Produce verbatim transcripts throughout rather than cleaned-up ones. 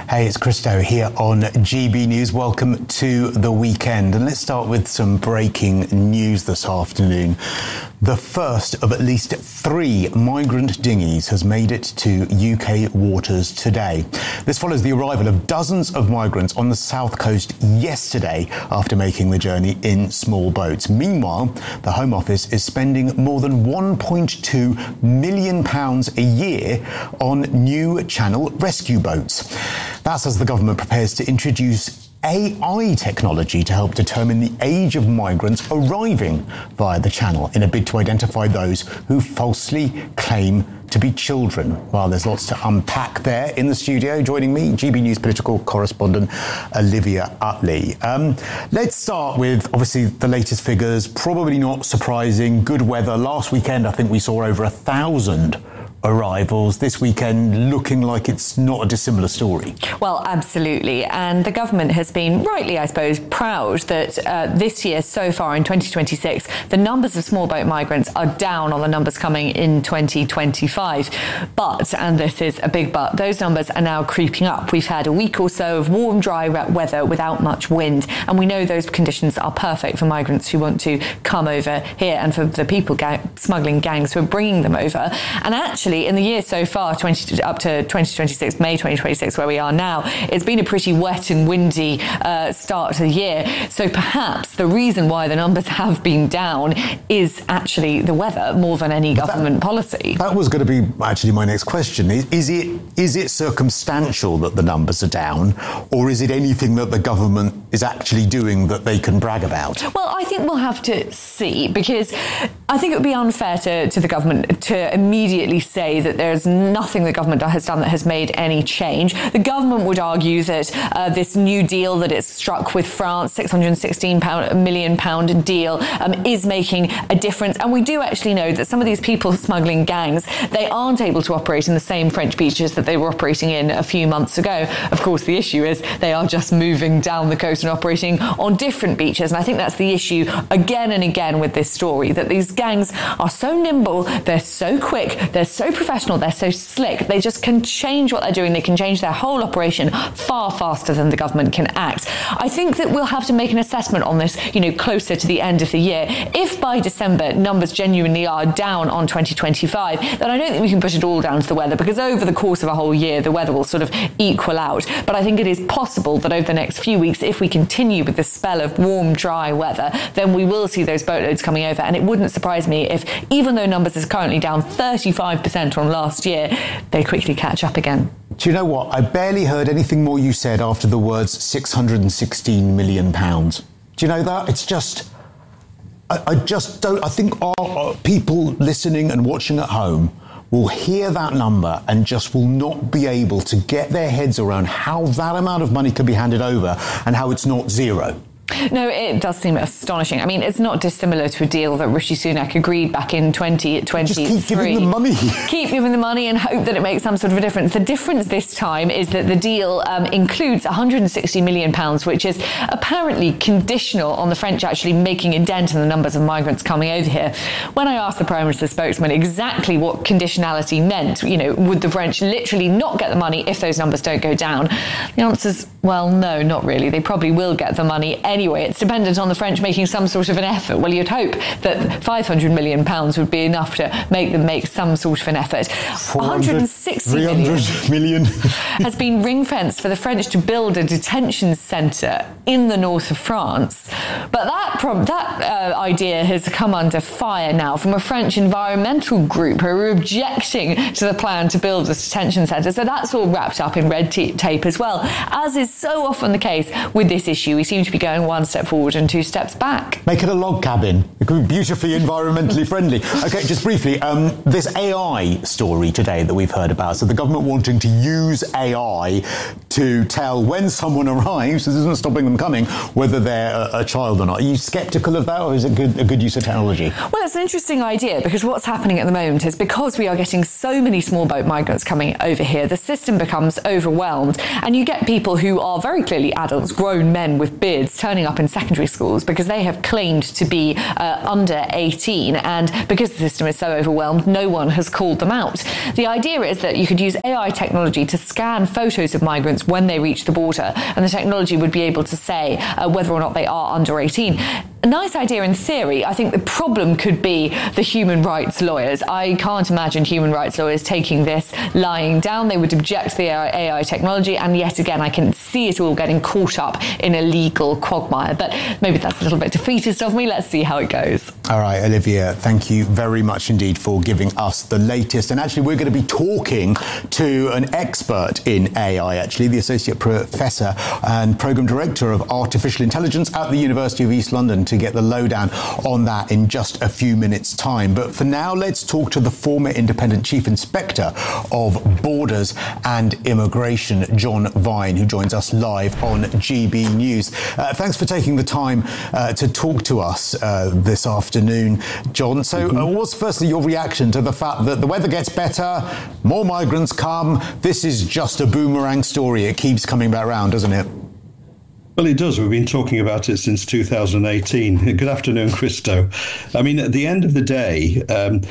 Hey, it's Christo here on G B News. Welcome to the weekend. And let's start with some breaking news this afternoon. The first of at least three migrant dinghies has made it to U K waters today. This follows the arrival of dozens of migrants on the south coast yesterday after making the journey in small boats. Meanwhile, the Home Office is spending more than one point two million pounds a year on new Channel rescue boats. That's as the government prepares to introduce A I technology to help determine the age of migrants arriving via the Channel in a bid to identify those who falsely claim to be children. Well, there's lots to unpack there. In the studio, joining me, G B News political correspondent Olivia Utley. Um, let's start with, obviously, the latest figures. Probably not surprising. Good weather. Last weekend, I think we saw over a thousand arrivals. This weekend looking like it's not a dissimilar story. Well, absolutely. And the government has been, rightly, I suppose, proud that uh, this year so far in twenty twenty-six, the numbers of small boat migrants are down on the numbers coming in twenty twenty-five. But, and this is a big but, those numbers are now creeping up. We've had a week or so of warm, dry weather without much wind. And we know those conditions are perfect for migrants who want to come over here and for the people ga- smuggling gangs who are bringing them over. And actually, in the year so far, twenty, up to twenty twenty-six, May twenty twenty-six, where we are now, it's been a pretty wet and windy uh, start to the year. So perhaps the reason why the numbers have been down is actually the weather more than any government that, policy. That was going to be actually my next question. Is, is it is it circumstantial that the numbers are down, or is it anything that the government is actually doing that they can brag about? Well, I think we'll have to see, because I think it would be unfair to, to the government to immediately say that there's nothing the government has done that has made any change. The government would argue that uh, this new deal that it's struck with France, six hundred sixteen million pound deal, um, is making a difference. And we do actually know that some of these people smuggling gangs, they aren't able to operate in the same French beaches that they were operating in a few months ago. Of course, the issue is they are just moving down the coast and operating on different beaches. And I think that's the issue again and again with this story, that these gangs are so nimble, they're so quick, they're so professional, they're so slick, they just can change what they're doing, they can change their whole operation far faster than the government can act. I think that we'll have to make an assessment on this, you know, closer to the end of the year. If by December numbers genuinely are down on twenty twenty-five, then I don't think we can put it all down to the weather, because over the course of a whole year, the weather will sort of equal out. But I think it is possible that over the next few weeks, if we continue with this spell of warm, dry weather, then we will see those boatloads coming over. And it wouldn't surprise me if, even though numbers is currently down thirty-five percent on last year, they quickly catch up again. Do you know what? I barely heard anything more you said after the words six hundred sixteen million pounds. Do you know that? It's just, I, I just don't, I think our, our people listening and watching at home will hear that number and just will not be able to get their heads around how that amount of money could be handed over and how it's not zero. No, it does seem astonishing. I mean, it's not dissimilar to a deal that Rishi Sunak agreed back in twenty twenty-three. Just keep giving the money. Keep giving the money and hope that it makes some sort of a difference. The difference this time is that the deal um, includes one hundred sixty million pounds, which is apparently conditional on the French actually making a dent in the numbers of migrants coming over here. When I asked the Prime Minister's spokesman exactly what conditionality meant, you know, would the French literally not get the money if those numbers don't go down? The answer's, well, no, not really. They probably will get the money anyway. Anyway, it's dependent on the French making some sort of an effort. Well, you'd hope that five hundred million pounds would be enough to make them make some sort of an effort. one hundred sixty million has been ring-fenced for the French to build a detention centre in the north of France. But that prob- that uh, idea has come under fire now from a French environmental group who are objecting to the plan to build this detention centre. So that's all wrapped up in red t- tape as well. As is so often the case with this issue, we seem to be going one step forward and two steps back. Make it a log cabin. It could be beautifully environmentally friendly. OK, just briefly, um, this A I story today that we've heard about, so the government wanting to use A I to tell when someone arrives, this isn't stopping them coming, whether they're a, a child or not. Are you sceptical of that, or is it good, a good use of technology? Well, it's an interesting idea, because what's happening at the moment is, because we are getting so many small boat migrants coming over here, the system becomes overwhelmed, and you get people who are very clearly adults, grown men with beards, turning up in secondary schools because they have claimed to be uh, under eighteen, and because the system is so overwhelmed, no one has called them out. The idea is that you could use A I technology to scan photos of migrants migrants when they reach the border, and the technology would be able to say uh, whether or not they are under eighteen. A nice idea in theory. I think the problem could be the human rights lawyers. I can't imagine human rights lawyers taking this lying down. They would object to the A I technology, and yet again, I can see it all getting caught up in a legal quagmire. But maybe that's a little bit defeatist of me. Let's see how it goes. All right, Olivia, thank you very much indeed for giving us the latest. And actually, we're going to be talking to an expert in A I, actually, the Associate Professor and Programme Director of Artificial Intelligence at the University of East London, to get the lowdown on that in just a few minutes' time. But for now, let's talk to the former Independent Chief Inspector of Borders and Immigration, John Vine, who joins us live on G B News. Uh, thanks for taking the time uh, to talk to us uh, this afternoon, John. So mm-hmm. uh, what's firstly your reaction to the fact that the weather gets better, more migrants come? This is just a boomerang story. It keeps coming back around, doesn't it? Well, it does. We've been talking about it since two thousand eighteen. Good afternoon, Christo. I mean, at the end of the day, um,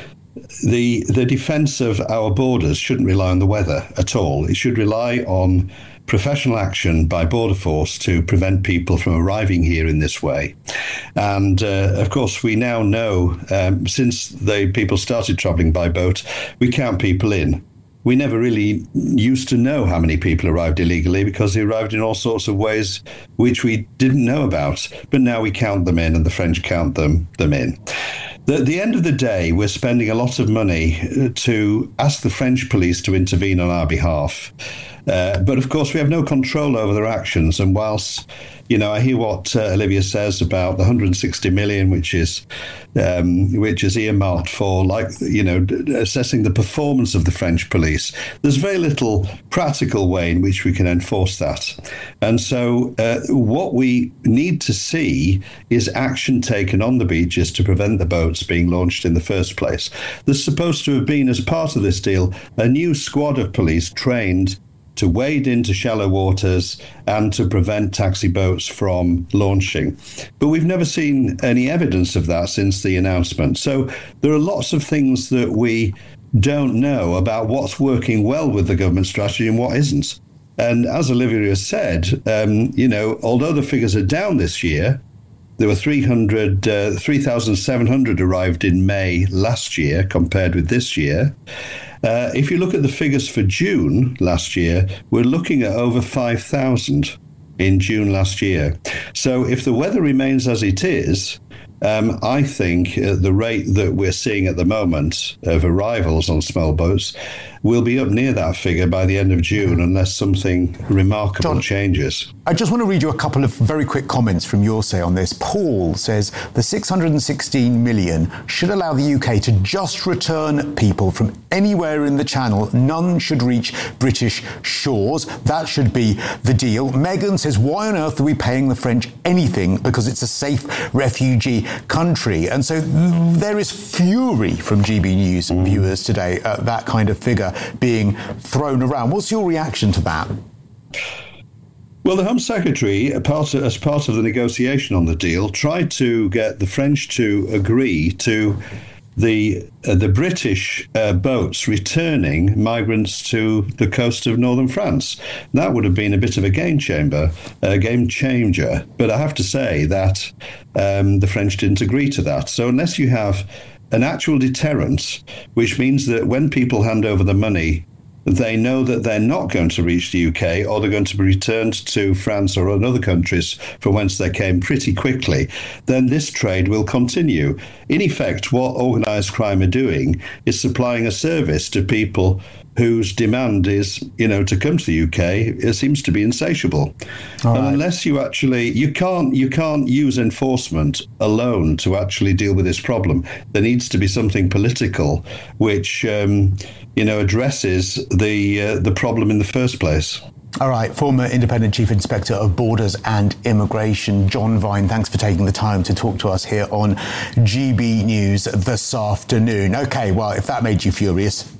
the the defence of our borders shouldn't rely on the weather at all. It should rely on professional action by Border Force to prevent people from arriving here in this way. And uh, of course, we now know, um, since the people started travelling by boat, we count people in. We never really used to know how many people arrived illegally because they arrived in all sorts of ways which we didn't know about. But now we count them in, and the French count them, them in. At the end of the day, we're spending a lot of money to ask the French police to intervene on our behalf. Uh, but of course, we have no control over their actions. And whilst, you know, I hear what uh, Olivia says about the one hundred sixty million, which is um, which is earmarked for, like, you know, d- assessing the performance of the French police. There's very little practical way in which we can enforce that. And so uh, what we need to see is action taken on the beaches to prevent the boats being launched in the first place. There's supposed to have been, as part of this deal, a new squad of police trained to wade into shallow waters and to prevent taxi boats from launching. But we've never seen any evidence of that since the announcement. So there are lots of things that we don't know about what's working well with the government strategy and what isn't. And as Olivia has said, um, you know, although the figures are down this year, there were three hundred, uh, three thousand seven hundred arrived in May last year compared with this year. Uh, if you look at the figures for June last year, we're looking at over five thousand in June last year. So if the weather remains as it is, um, I think uh, the rate that we're seeing at the moment of arrivals on small boats will be up near that figure by the end of June, unless something remarkable John, changes. I just want to read you a couple of very quick comments from your say on this. Paul says the six hundred sixteen million should allow the U K to just return people from anywhere in the Channel. None should reach British shores. That should be the deal. Megan says, why on earth are we paying the French anything? Because it's a safe refugee country. And so there is fury from G B News mm. viewers today at that kind of figure being thrown around. What's your reaction to that? Well, the Home Secretary, part of, as part of the negotiation on the deal, tried to get the French to agree to the uh, the British uh, boats returning migrants to the coast of northern France. That would have been a bit of a game chamber, a game changer. But I have to say that um, the French didn't agree to that. So unless you have an actual deterrent, which means that when people hand over the money, they know that they're not going to reach the U K, or they're going to be returned to France or other countries from whence they came pretty quickly, then this trade will continue. In effect, what organised crime are doing is supplying a service to people whose demand is, you know, to come to the U K. It seems to be insatiable. All and right. Unless you actually, you can't, you can't use enforcement alone to actually deal with this problem. There needs to be something political which, um, you know, addresses the uh, the problem in the first place. All right, former Independent Chief Inspector of Borders and Immigration, John Vine, thanks for taking the time to talk to us here on G B News this afternoon. OK, well, if that made you furious,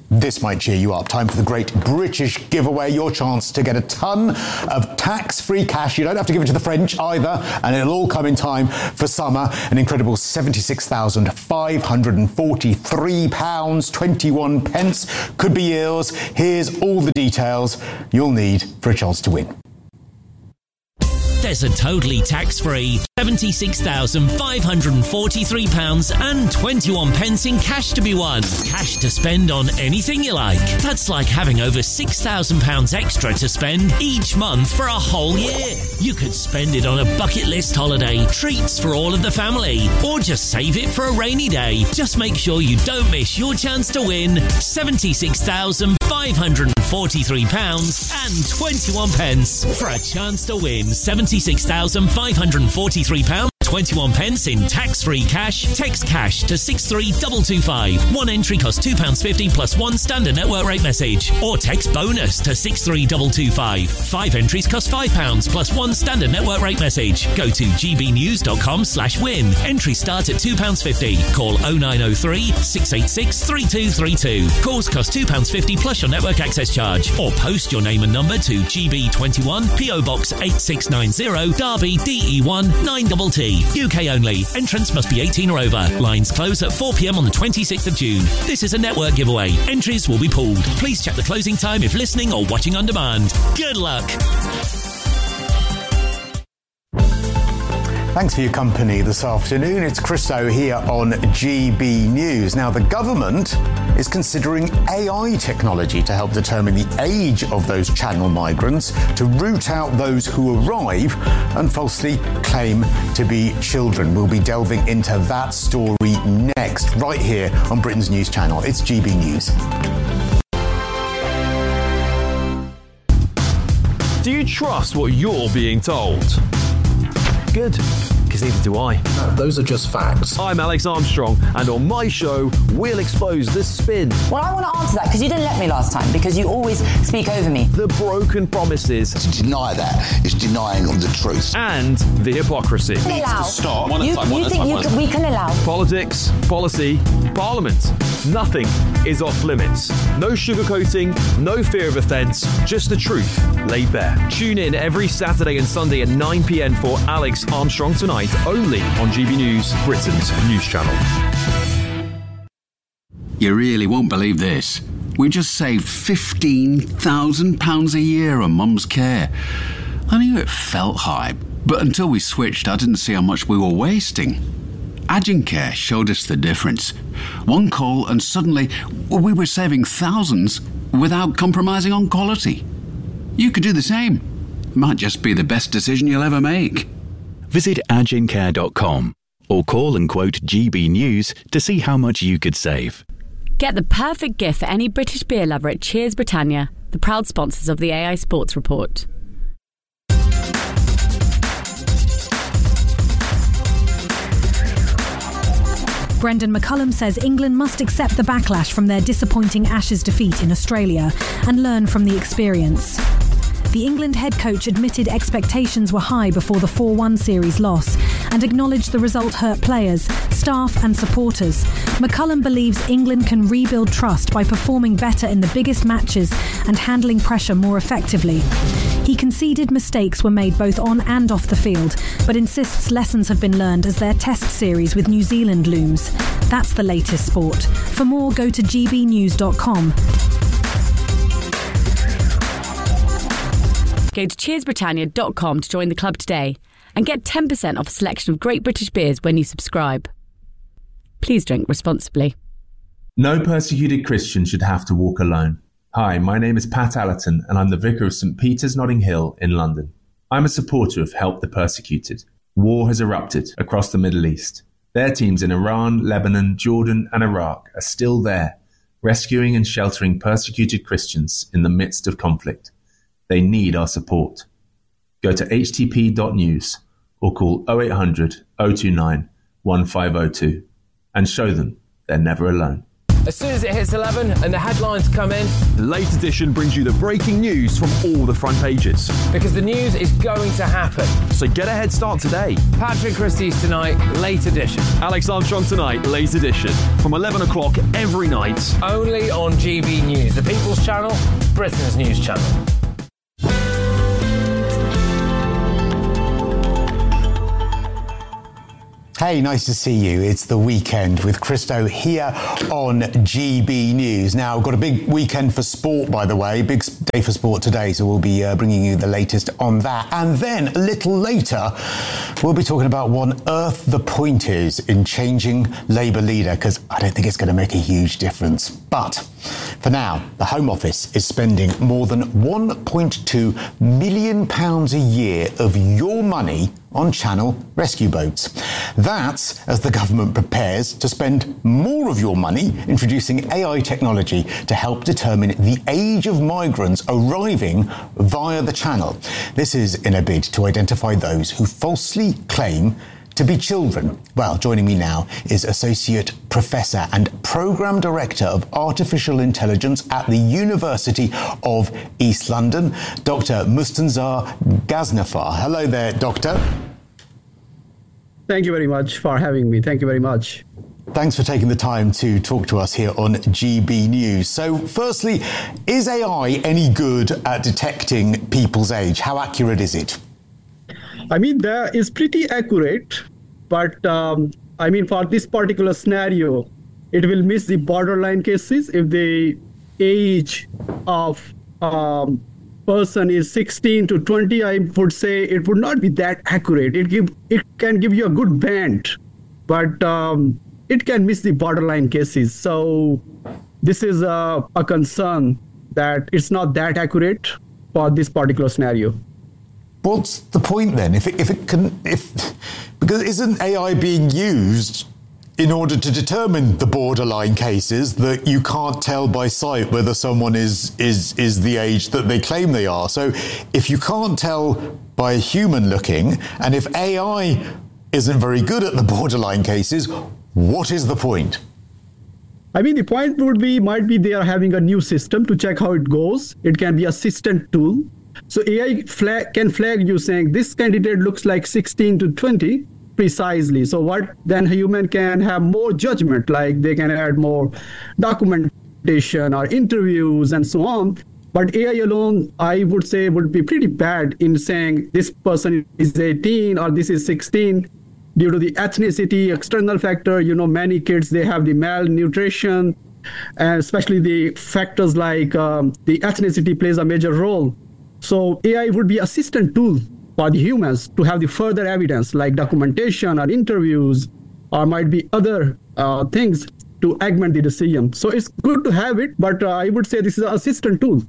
This might cheer you up. Time for the Great British Giveaway, your chance to get a ton of tax-free cash. You don't have to give it to the French either, and it'll all come in time for summer. An incredible seventy-six thousand five hundred forty-three pounds twenty-one pence could be yours. Here's all the details you'll need for a chance to win. There's a totally tax-free seventy-six thousand five hundred forty-three pounds and twenty-one pence in cash to be won. Cash to spend on anything you like. That's like having over six thousand pounds extra to spend each month for a whole year. You could spend it on a bucket list holiday, treats for all of the family, or just save it for a rainy day. Just make sure you don't miss your chance to win seventy-six thousand five hundred forty-three pounds and twenty-one pence. For a chance to win seventy-six thousand five hundred forty-three pounds twenty-one pence in tax-free cash, text cash to six three two two five. One entry costs two pounds fifty plus one standard network rate message. Or text bonus to six three two two five. Five entries cost five pounds plus one standard network rate message. Go to gbnews.com slash win. Entries start at two pounds fifty. Call oh nine oh three, six eight six, three two three two. Calls cost two pounds fifty plus your network access charge. Or post your name and number to G B twenty-one, P O Box eight six nine zero, Derby, D E one nine T T. U K only. Entrance must be eighteen or over. Lines close at four p.m. on the twenty-sixth of June. This is a network giveaway. Entries will be pulled. Please check the closing time if listening or watching on demand. Good luck. Thanks for your company this afternoon. It's Christo here on G B News. Now, the government is considering A I technology to help determine the age of those channel migrants, to root out those who arrive and falsely claim to be children. We'll be delving into that story next, right here on Britain's News Channel. It's G B News. Do you trust what you're being told? Good, because neither do I. No, those are just facts. I'm Alex Armstrong, and on my show, we'll expose the spin. Well, I want to answer that, because you didn't let me last time, because you always speak over me. The broken promises. To deny that is denying the truth. And the hypocrisy. Allow. Stop. You, you think you can, we can allow? Politics, policy, parliament. Nothing is off limits. No sugarcoating, no fear of offence, just the truth laid bare. Tune in every Saturday and Sunday at nine p.m. for Alex Armstrong Tonight, only on G B News, Britain's news channel. You really won't believe this. We just saved fifteen thousand pounds a year on Mum's care. I knew it felt high, but until we switched, I didn't see how much we were wasting. Agencare showed us the difference. One call and suddenly we were saving thousands without compromising on quality. You could do the same. Might just be the best decision you'll ever make. Visit agencare dot com or call and quote G B News to see how much you could save. Get the perfect gift for any British beer lover at Cheers Britannia, the proud sponsors of the A I Sports Report. Brendan McCullum says England must accept the backlash from their disappointing Ashes defeat in Australia and learn from the experience. The England head coach admitted expectations were high before the four one series loss and acknowledged the result hurt players, staff and supporters. McCullum believes England can rebuild trust by performing better in the biggest matches and handling pressure more effectively. He conceded mistakes were made both on and off the field, but insists lessons have been learned as their test series with New Zealand looms. That's the latest sport. For more, go to g b news dot com. Go to cheers britannia dot com to join the club today and get ten percent off a selection of great British beers when you subscribe. Please drink responsibly. No persecuted Christian should have to walk alone. Hi, my name is Pat Allerton and I'm the Vicar of St Peter's Notting Hill in London. I'm a supporter of Help the Persecuted. War has erupted across the Middle East. Their teams in Iran, Lebanon, Jordan and Iraq are still there, rescuing and sheltering persecuted Christians in the midst of conflict. They need our support. Go to h t p dot news or call oh eight hundred, oh two nine, one five oh two and show them they're never alone. As soon as it hits eleven and the headlines come in, the Late Edition brings you the breaking news from all the front pages. Because the news is going to happen. So get a head start today. Patrick Christie's Tonight, Late Edition. Alex Armstrong Tonight, Late Edition. From eleven o'clock every night. Only on G B News, the People's Channel, Britain's news channel. Hey, nice to see you. It's the weekend with Christo here on G B News. Now, we've got a big weekend for sport, by the way. Big day for sport today, so we'll be uh, bringing you the latest on that. And then, a little later, we'll be talking about what on earth the point is in changing Labour leader, because I don't think it's going to make a huge difference. But for now, the Home Office is spending more than one point two million pounds a year of your money on Channel rescue boats. That's as the government prepares to spend more of your money introducing A I technology to help determine the age of migrants arriving via the Channel. This is in a bid to identify those who falsely claim to be children. Well, joining me now is Associate Professor and Programme Director of Artificial Intelligence at the University of East London, Doctor Mustanzar Ghaznafar. Hello there, Doctor. Thank you very much for having me. Thank you very much. Thanks for taking the time to talk to us here on G B News. So, firstly, is A I any good at detecting people's age? How accurate is it? I mean, that is pretty accurate, but um, I mean, for this particular scenario, it will miss the borderline cases. If the age of um, person is sixteen to twenty, I would say it would not be that accurate. It give it can give you a good band, but um, it can miss the borderline cases. So this is a, a concern that it's not that accurate for this particular scenario. What's the point then? If it, if it can, if because isn't A I being used in order to determine the borderline cases that you can't tell by sight whether someone is is is the age that they claim they are? So if you can't tell by a human looking, and if A I isn't very good at the borderline cases, what is the point? I mean, the point would be might be they are having a new system to check how it goes. It can be assistant tool. So A I flag, can flag you saying this candidate looks like sixteen to twenty precisely. So what then human can have more judgment, like they can add more documentation or interviews and so on. But A I alone, I would say, would be pretty bad in saying this person is eighteen or this is sixteen due to the ethnicity, external factor. You know, many kids, they have the malnutrition, and especially the factors like um, the ethnicity plays a major role. So A I would be assistant tool for the humans to have the further evidence like documentation or interviews or might be other uh, things to augment the decision. So it's good to have it, but uh, I would say this is an assistant tool.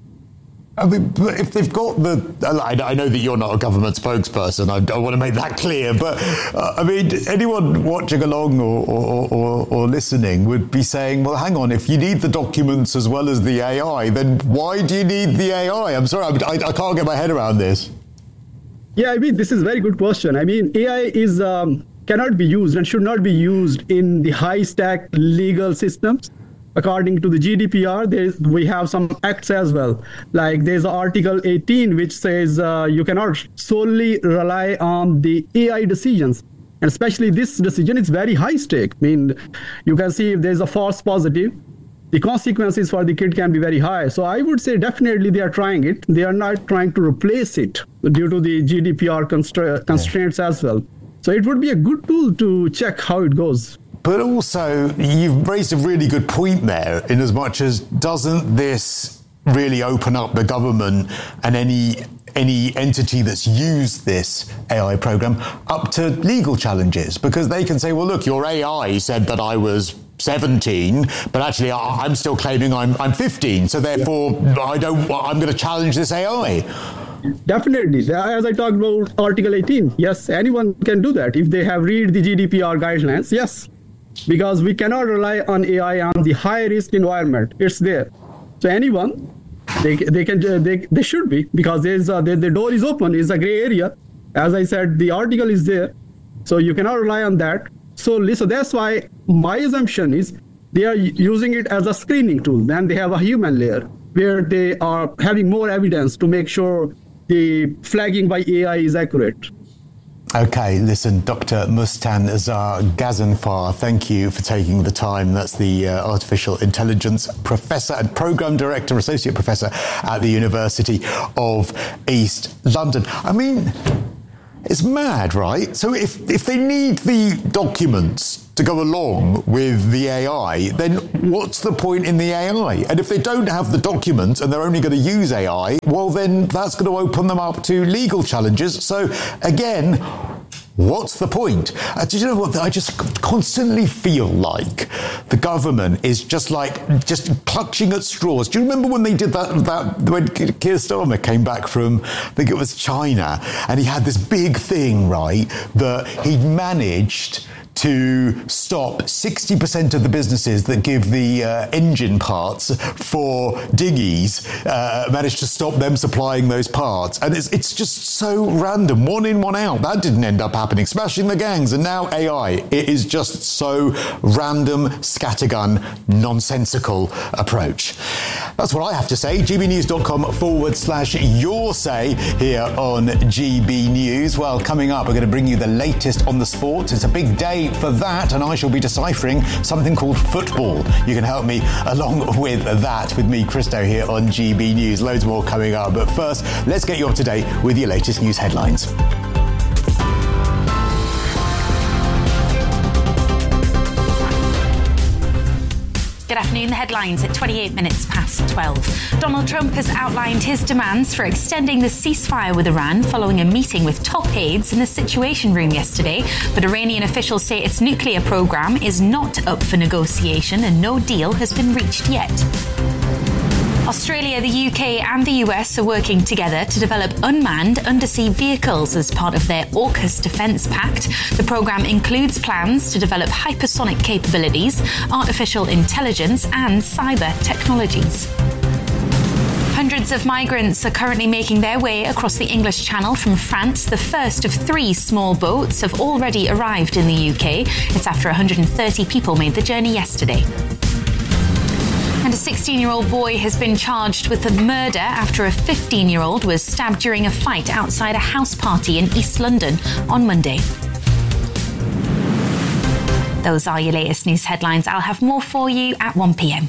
I mean, if they've got the, I know that you're not a government spokesperson, I, I want to make that clear, but uh, I mean, anyone watching along or, or, or, or listening would be saying, well, hang on, if you need the documents as well as the A I, then why do you need the A I? I'm sorry, I, I can't get my head around this. Yeah, I mean, this is a very good question. I mean, A I is um, cannot be used and should not be used in the high-stack legal systems. According to the G D P R, there we have some acts as well. Like there's Article eighteen, which says uh, you cannot solely rely on the A I decisions. And especially this decision is very high stake. I mean, you can see if there's a false positive, the consequences for the kid can be very high. So I would say definitely they are trying it. They are not trying to replace it due to the G D P R constra- constraints as well. So it would be a good tool to check how it goes. But also, you've raised a really good point there, in as much as doesn't this really open up the government and any any entity that's used this A I program up to legal challenges? Because they can say, well, look, your A I said that I was seventeen, but actually I'm still claiming I'm I'm fifteen. So therefore, I don't. I'm going to challenge this A I. Definitely. As I talked about Article eighteen, yes, anyone can do that if they have read the G D P R guidelines. Yes. Because we cannot rely on A I on the high risk environment. It's there. So anyone, they they can they, they should be, because there's a, the, the door is open. It's a gray area. As I said, the article is there. So you cannot rely on that solely. So that's why my assumption is they are using it as a screening tool. Then they have a human layer where they are having more evidence to make sure the flagging by A I is accurate. Okay, listen, Doctor Mustanzar Ghazanfar, thank you for taking the time. That's the uh, Artificial Intelligence Professor and Programme Director, Associate Professor at the University of East London. I mean, it's mad, right? So if, if they need the documents to go along with the A I, then what's the point in the A I? And if they don't have the documents and they're only going to use A I, well, then that's going to open them up to legal challenges. So again, what's the point? Uh, do you know what? I just constantly feel like the government is just like, just clutching at straws. Do you remember when they did that, that when Keir Starmer came back from, I think it was China, and he had this big thing, right, that he'd managed to stop sixty percent of the businesses that give the uh, engine parts for dinghies, uh, managed to stop them supplying those parts. And it's, it's just so random, one in, one out. That didn't end up happening. Smashing the gangs, and now A I. It is just so random, scattergun, nonsensical approach. That's what I have to say. gbnews.com forward slash your say here on G B News. Well, coming up, we're going to bring you the latest on the sport. It's a big day for that, and I shall be deciphering something called football. You can help me along with that with me, Christo, here on G B News. Loads more coming up, but first, let's get you up to date with your latest news headlines. Good afternoon. The headlines at twenty-eight minutes past twelve. Donald Trump has outlined his demands for extending the ceasefire with Iran following a meeting with top aides in the Situation Room yesterday. But Iranian officials say its nuclear program is not up for negotiation and no deal has been reached yet. Australia, the U K and the U S are working together to develop unmanned undersea vehicles as part of their AUKUS Defence Pact. The programme includes plans to develop hypersonic capabilities, artificial intelligence and cyber technologies. Hundreds of migrants are currently making their way across the English Channel from France. The first of three small boats have already arrived in the U K. It's after one hundred thirty people made the journey yesterday. And a sixteen-year-old boy has been charged with a murder after a fifteen-year-old was stabbed during a fight outside a house party in East London on Monday. Those are your latest news headlines. I'll have more for you at one p.m.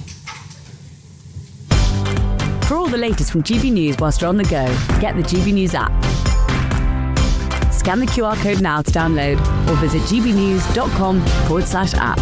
For all the latest from G B News whilst you're on the go, get the G B News app. Scan the Q R code now to download or visit gbnews.com forward slash app.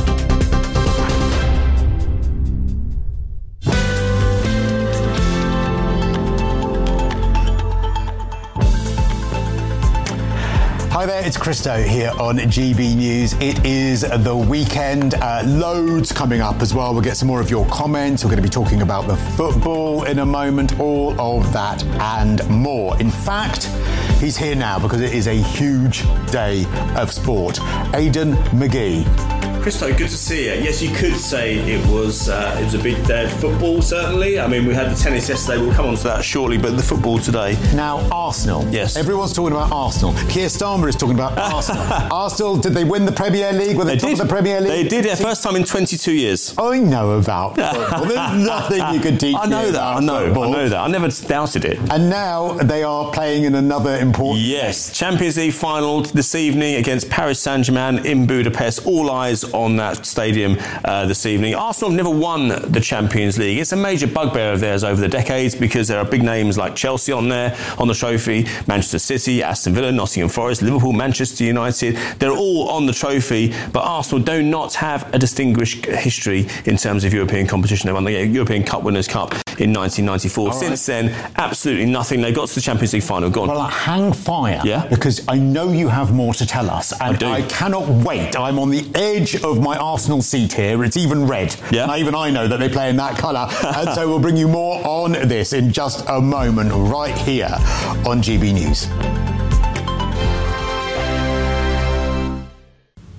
Hi there, it's Christo here on G B News. It is the weekend. Uh, loads coming up as well. We'll get some more of your comments. We're going to be talking about the football in a moment, all of that and more. In fact, he's here now because it is a huge day of sport. Aidan McGee. Christo, good to see you. Yes, you could say it was uh, it was a big day of football, certainly. I mean, we had the tennis yesterday. We'll come on to that shortly, but the football today. Now, Arsenal. Yes. Everyone's talking about Arsenal. Keir Starmer is talking about Arsenal. Arsenal, did they win the Premier League? Were they, they top did. of the Premier League? They did, yeah, first time in twenty-two years. I know about football. There's nothing you can teach I know me that, about I know, football. I know that. I never doubted it. And now they are playing in another important Yes, game. Champions League final this evening against Paris Saint-Germain in Budapest. All eyes on that stadium uh, this evening. Arsenal have never won the Champions League. It's a major bugbear of theirs over the decades because there are big names like Chelsea on there, on the trophy, Manchester City, Aston Villa, Nottingham Forest, Liverpool, Manchester United. They're all on the trophy, but Arsenal do not have a distinguished history in terms of European competition. They won the European Cup Winners' Cup in nineteen ninety-four. All Since right. then, absolutely nothing. They got to the Champions League final. Go on. Well, hang fire. Yeah? Because I know you have more to tell us. And I do. I cannot wait. I'm on the edge of my Arsenal seat here. It's even red. Yeah. And even I know that they play in that colour. And so we'll bring you more on this in just a moment, right here on G B News.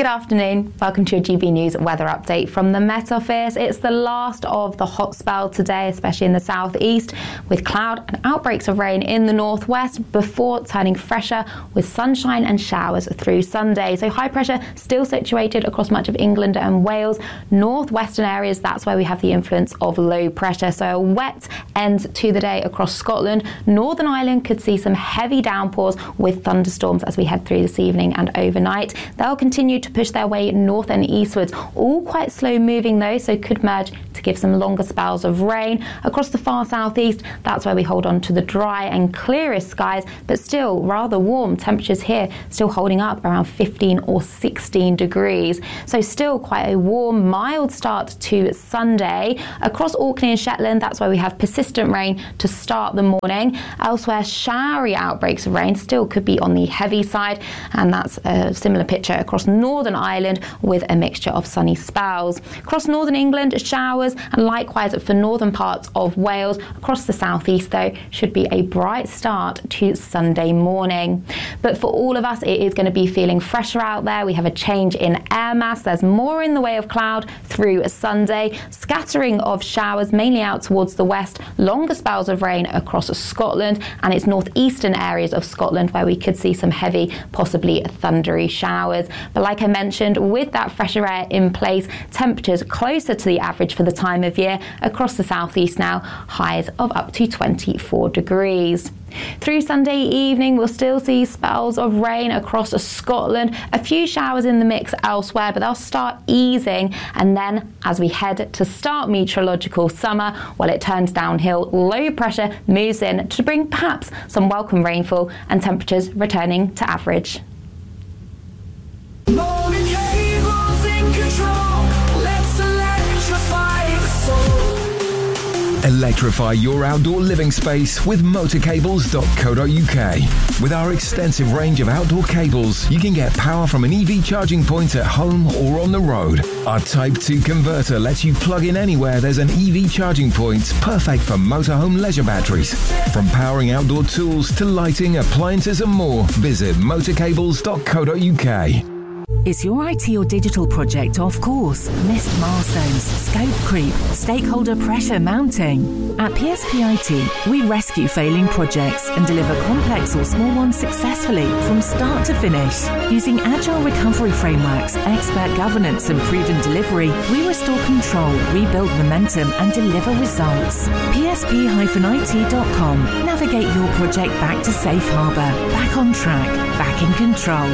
Good afternoon. Welcome to your G B News weather update from the Met Office. It's the last of the hot spell today, especially in the southeast, with cloud and outbreaks of rain in the northwest before turning fresher with sunshine and showers through Sunday. So high pressure still situated across much of England and Wales. Northwestern areas, that's where we have the influence of low pressure. So a wet end to the day across Scotland. Northern Ireland could see some heavy downpours with thunderstorms as we head through this evening and overnight. They'll continue to push their way north and eastwards, all quite slow moving though, so could merge to give some longer spells of rain. Across the far southeast, that's where we hold on to the dry and clearest skies, but still rather warm. Temperatures here still holding up around fifteen or sixteen degrees. So still quite a warm, mild start to Sunday. Across Orkney and Shetland, that's where we have persistent rain to start the morning. Elsewhere, showery outbreaks of rain still could be on the heavy side, and that's a similar picture across Northern Ireland with a mixture of sunny spells. Across northern England, showers, and likewise for northern parts of Wales. Across the southeast, though, should be a bright start to Sunday morning. But for all of us, it is going to be feeling fresher out there. We have a change in air mass. There's more in the way of cloud through Sunday. Scattering of showers, mainly out towards the west. Longer spells of rain across Scotland, and it's northeastern areas of Scotland where we could see some heavy, possibly thundery showers. But like I mentioned, with that fresher air in place, temperatures closer to the average for the time of year across the southeast now, highs of up to twenty-four degrees. Through Sunday evening, we'll still see spells of rain across Scotland. A few showers in the mix elsewhere, but they'll start easing. And then as we head to start meteorological summer, well, it turns downhill. Low pressure moves in to bring perhaps some welcome rainfall and temperatures returning to average. Electrify your outdoor living space with motor cables dot co dot U K. With our extensive range of outdoor cables, you can get power from an E V charging point at home or on the road. Our Type two converter lets you plug in anywhere there's an E V charging point, perfect for motorhome leisure batteries. From powering outdoor tools to lighting, appliances and more, visit motor cables dot co dot U K. Is your I T or digital project off course? Missed milestones, scope creep, stakeholder pressure mounting? At P S P I T, we rescue failing projects and deliver complex or small ones successfully from start to finish. Using agile recovery frameworks, expert governance and proven delivery, we restore control, rebuild momentum and deliver results. P S P I T dot com. Navigate your project back to safe harbour, back on track, back in control.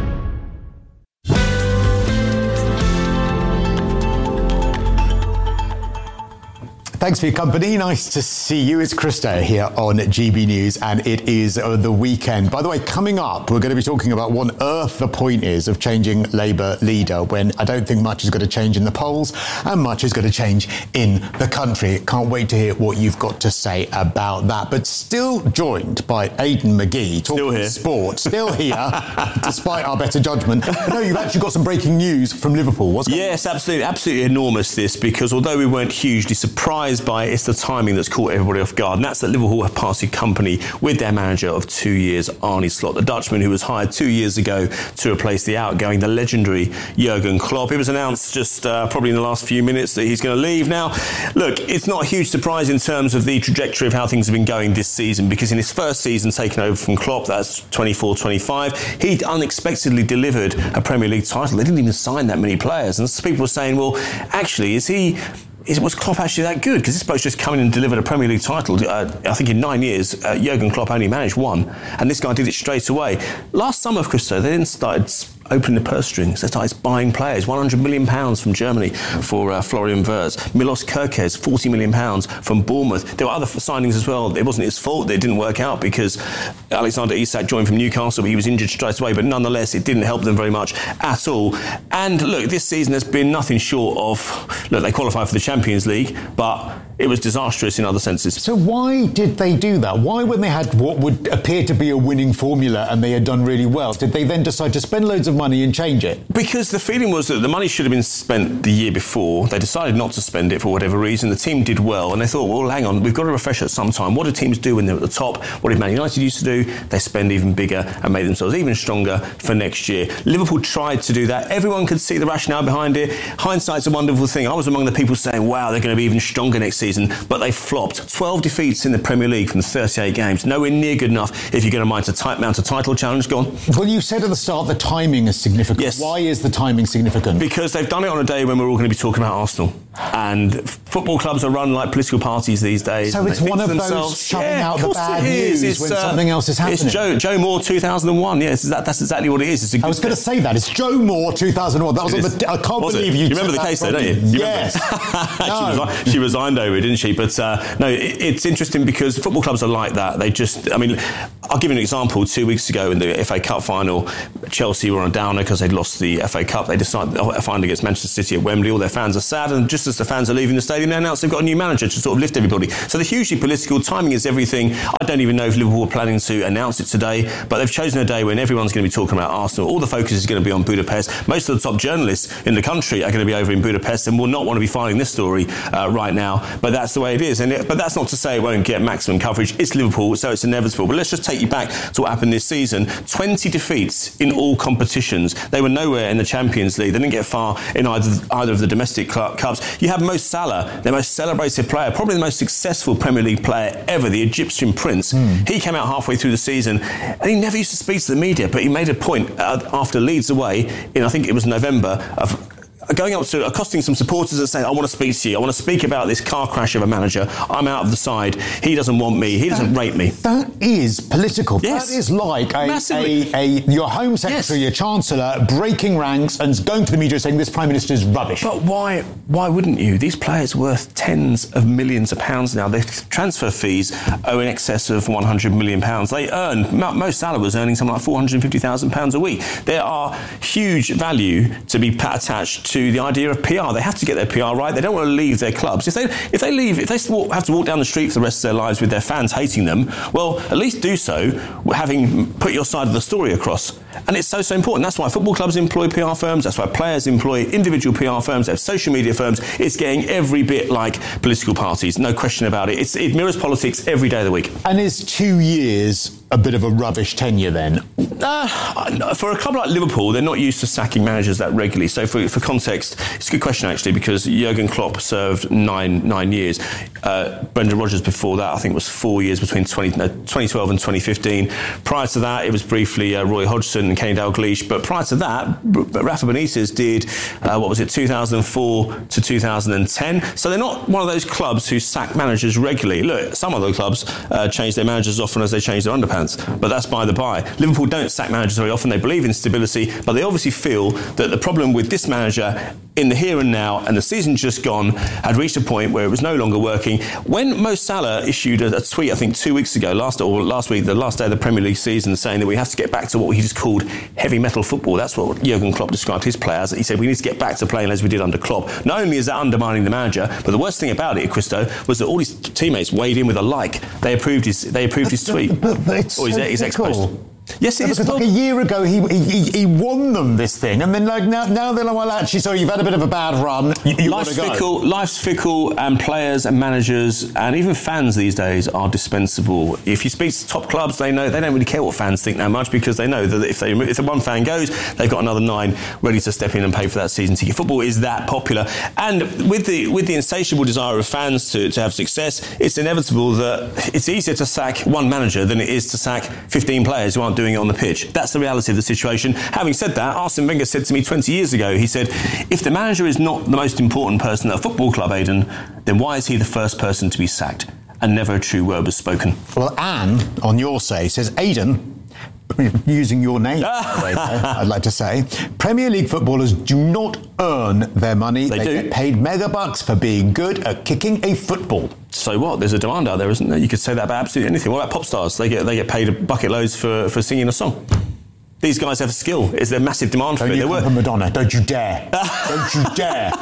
Thanks for your company. Nice to see you. It's Christo here on G B News, and it is uh, the weekend. By the way, coming up, we're going to be talking about what on earth the point is of changing Labour leader when I don't think much is going to change in the polls and much is going to change in the country. Can't wait to hear what you've got to say about that. But still joined by Aidan McGee, talking still here. sport, still here, despite our better judgment. But no, you've actually got some breaking news from Liverpool. What's yes, absolutely, absolutely enormous this, because although we weren't hugely surprised by it, it's the timing that's caught everybody off guard, and that's that Liverpool have parted company with their manager of two years, Arne Slot, the Dutchman who was hired two years ago to replace the outgoing, the legendary Jurgen Klopp. It was announced just uh, probably in the last few minutes that he's going to leave. Now, look, it's not a huge surprise in terms of the trajectory of how things have been going this season, because in his first season taking over from Klopp, that's twenty-four twenty-five, he unexpectedly delivered a Premier League title. They didn't even sign that many players, and people were saying, well, actually, is he... Is, was Klopp actually that good? Because this bloke's just come in and delivered a Premier League title. Uh, I think in nine years, uh, Jurgen Klopp only managed one, and this guy did it straight away. Last summer, Christo, they then started opening the purse strings. They started buying players. one hundred million pounds from Germany for uh, Florian Wirtz. Milos Kerkez, forty million pounds from Bournemouth. There were other signings as well. It wasn't his fault. They didn't work out because Alexander Isak joined from Newcastle, but he was injured straight away. But nonetheless, it didn't help them very much at all. And look, this season has been nothing short of... Look, they qualified for the Champions League, but it was disastrous in other senses. So why did they do that? Why, when they had what would appear to be a winning formula and they had done really well, did they then decide to spend loads of money and change it? Because the feeling was that the money should have been spent the year before. They decided not to spend it for whatever reason. The team did well, and they thought, well, hang on, we've got to refresh at some time. What do teams do when they're at the top? What did Man United used to do? They spend even bigger and make themselves even stronger for next year. Liverpool tried to do that. Everyone could see the rationale behind it. Hindsight's a wonderful thing. I was among the people saying, wow, they're going to be even stronger next season, but they flopped. twelve defeats in the Premier League from thirty-eight games. Nowhere near good enough if you're going to mount a, tight, mount a title challenge. Go on. Well, you said at the start the timing is significant. Yes. Why is the timing significant? Because they've done it on a day when we're all going to be talking about Arsenal. And football clubs are run like political parties these days. So it's one of those shoving out the bad news it's, when uh, something else is happening. It's Joe, Joe Moore two thousand one. Yes, that, that's exactly what it is. It's a I was going to say that. It's Joe Moore two thousand one. That was on the. I can't was believe it? you. You remember the case, though, don't you? you yes. no. she, resi- she resigned over it, didn't she? But uh, no, it, it's interesting because football clubs are like that. They just. I mean, I'll give you an example. Two weeks ago in the F A Cup final, Chelsea were on a downer because they'd lost the F A Cup. They decided a final against Manchester City at Wembley. All their fans are sad, and just as the fans are leaving the stadium, they announced they've got a new manager to sort of lift everybody. So they're hugely political. Timing is everything. I don't even know if Liverpool are planning to announce it today, but they've chosen a day when everyone's going to be talking about Arsenal. All the focus is going to be on Budapest. Most of the top journalists in the country are going to be over in Budapest and will not want to be filing this story uh, right now. But that's the way it is. And it, but that's not to say it won't get maximum coverage. It's Liverpool, so it's inevitable. But let's just take you back to what happened this season. twenty defeats in all competitions. They were nowhere in the Champions League. They didn't get far in either either of the domestic cups. You have Mo Salah, their most celebrated player, probably the most successful Premier League player ever, the Egyptian prince. Mm. He came out halfway through the season and he never used to speak to the media, but he made a point uh, after Leeds away in, I think it was November, of going up to accosting some supporters and saying, I want to speak to you. I want to speak about this car crash of a manager. I'm out of the side. He doesn't want me. He doesn't that, rate me. That is political. Yes. That is like a, a, a your Home Secretary, yes. your Chancellor, breaking ranks and going to the media saying this Prime Minister is rubbish. But why Why wouldn't you? These players are worth tens of millions of pounds now. Their transfer fees are in excess of one hundred million pounds. They earn, Mo Salah was earning something like four hundred fifty thousand pounds a week. There are huge value to be attached to the idea of P R. They have to get their P R right. They don't want to leave their clubs. If they if they leave, if they have to walk down the street for the rest of their lives with their fans hating them, well, at least do so having put your side of the story across. And it's so, so important. That's why football clubs employ P R firms. That's why players employ individual P R firms. They have social media firms. It's getting every bit like political parties. No question about it. It's, it mirrors politics every day of the week. And is two years a bit of a rubbish tenure then? Uh, for a club like Liverpool, they're not used to sacking managers that regularly. So for, for context, it's a good question actually, because Jurgen Klopp served nine nine years. Uh, Brendan Rodgers before that, I think, was four years between twenty, no, twenty twelve and twenty fifteen. Prior to that, it was briefly uh, Roy Hodgson and Kenny Dalglish. But prior to that, Rafa Benitez did, uh, what was it, two thousand four to two thousand ten. So they're not one of those clubs who sack managers regularly. Look, some other clubs uh, change their managers as often as they change their underpants. But that's by the by. Liverpool don't sack managers very often. They believe in stability, but they obviously feel that the problem with this manager in the here and now, and the season just gone, had reached a point where it was no longer working. When Mo Salah issued a, a tweet, I think two weeks ago, last or last week, the last day of the Premier League season, saying that we have to get back to what he just called heavy metal football. That's what Jurgen Klopp described his play as. He said we need to get back to playing as we did under Klopp. Not only is that undermining the manager, but the worst thing about it, Christo, was that all his teammates weighed in with a like. They approved his they approved his tweet. But, but it's or his, so his ex-post. Yes, it no, is. Because like a year ago, he, he he won them this thing, and then like now now they're like, well, actually, sorry, you've had a bit of a bad run. You, you life's go. fickle. Life's fickle, and players and managers and even fans these days are dispensable. If you speak to top clubs, they know they don't really care what fans think that much, because they know that if they if the one fan goes, they've got another nine ready to step in and pay for that season ticket. Football is that popular, and with the with the insatiable desire of fans to, to have success, it's inevitable that it's easier to sack one manager than it is to sack fifteen players who aren't doing it on the pitch. That's the reality of the situation. Having said that, Arsene Wenger said to me twenty years ago, he said, if the manager is not the most important person at a football club, Aidan, then why is he the first person to be sacked? And never a true word was spoken. Well, Anne, on your say, says, Aidan, using your name, I'd like to say, Premier League footballers do not earn their money. They, they do. get paid mega bucks for being good at kicking a football. So what? There's a demand out there, isn't there? You could say that about absolutely anything. What about pop stars? They get they get paid bucket loads for, for singing a song. These guys have skill. Is there massive demand Don't for it? You there come were from Madonna. Don't you dare. Don't you dare.